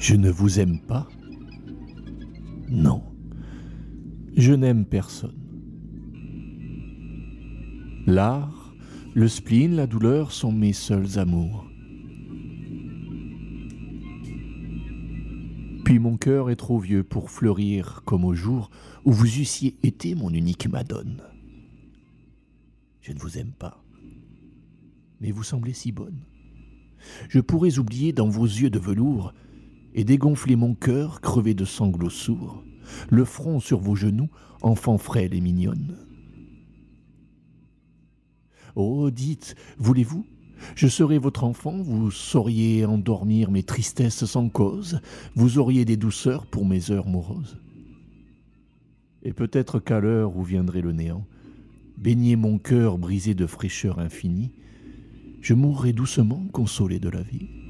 Je ne vous aime pas? Non, je n'aime personne. L'art, le spleen, la douleur sont mes seuls amours. Puis mon cœur est trop vieux pour fleurir comme au jour où vous eussiez été mon unique madone. Je ne vous aime pas, mais vous semblez si bonne. Je pourrais oublier dans vos yeux de velours et dégonfler mon cœur crevé de sanglots sourds, le front sur vos genoux, enfant frêle et mignonne. Oh, dites, voulez-vous? Je serais votre enfant, vous sauriez endormir mes tristesses sans cause, vous auriez des douceurs pour mes heures moroses. Et peut-être qu'à l'heure où viendrait le néant, baigner mon cœur brisé de fraîcheur infinie, je mourrais doucement consolé de la vie.